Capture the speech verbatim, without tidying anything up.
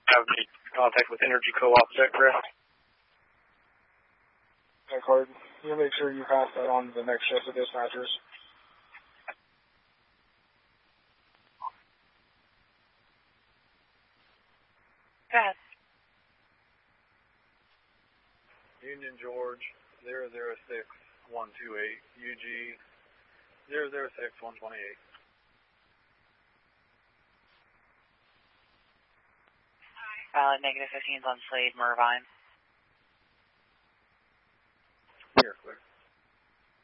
have any contact with Energy Co-op, is that correct? That card. You'll make sure you pass that on to the next shift of dispatchers. Pass. Union George, zero zero six one two eight, U G, zero zero six one twenty-eight. Valid, negative fifteen is on Slade, Mervine. Here, quick.